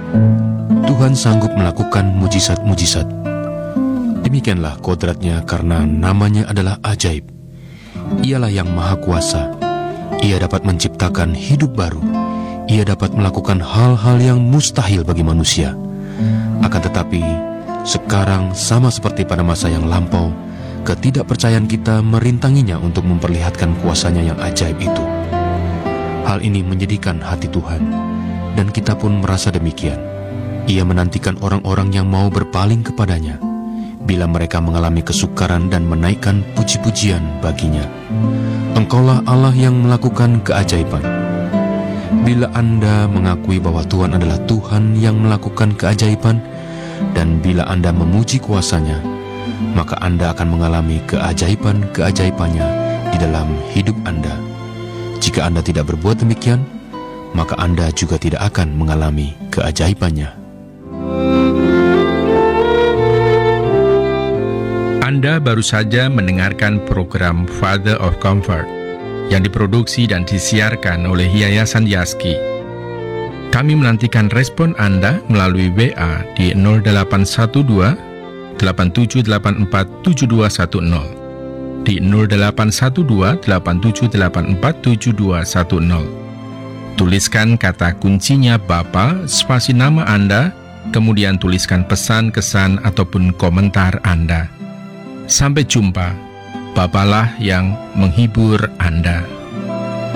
Tuhan sanggup melakukan mujizat-mujizat. Demikianlah kodratnya karena namanya adalah ajaib. Ialah yang maha kuasa. Ia dapat menciptakan hidup baru. Ia dapat melakukan hal-hal yang mustahil bagi manusia. Akan tetapi, sekarang sama seperti pada masa yang lampau, ketidakpercayaan kita merintanginya untuk memperlihatkan kuasanya yang ajaib itu. Hal ini menyedihkan hati Tuhan, dan kita pun merasa demikian. Ia menantikan orang-orang yang mau berpaling kepadanya, bila mereka mengalami kesukaran dan menaikkan puji-pujian baginya. Engkaulah Allah yang melakukan keajaiban. Bila Anda mengakui bahwa Tuhan adalah Tuhan yang melakukan keajaiban, dan bila Anda memuji kuasanya, maka Anda akan mengalami keajaiban-keajaibannya di dalam hidup Anda. Jika Anda tidak berbuat demikian, maka Anda juga tidak akan mengalami keajaibannya. Anda baru saja mendengarkan program Father of Comfort yang diproduksi dan disiarkan oleh Yayasan Yaski. Kami menantikan respon Anda melalui WA di 0812 8784 7210, di 0812 8784 7210. Tuliskan kata kuncinya Bapa, spasi nama Anda, kemudian tuliskan pesan, kesan, ataupun komentar Anda. Sampai jumpa. Bapalah yang menghibur Anda.